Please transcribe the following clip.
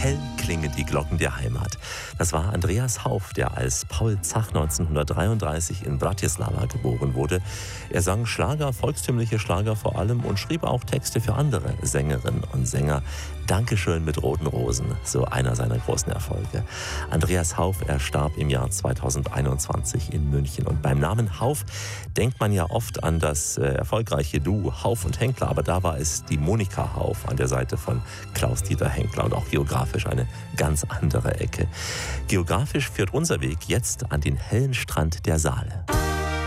Hell klingen die Glocken der Heimat. Das war Andreas Hauff, der als Paul Zach 1933 in Bratislava geboren wurde. Er sang Schlager, volkstümliche Schlager vor allem und schrieb auch Texte für andere Sängerinnen und Sänger. Dankeschön mit roten Rosen, so einer seiner großen Erfolge. Andreas Hauff, er starb im Jahr 2021 in München. Und beim Namen Hauff denkt man ja oft an das erfolgreiche Duo Hauff und Henkler, aber da war es die Monika Hauff an der Seite von Klaus-Dieter Henkler und auch geografisch eine ganz andere Ecke. Geografisch führt unser Weg jetzt an den hellen Strand der Saale.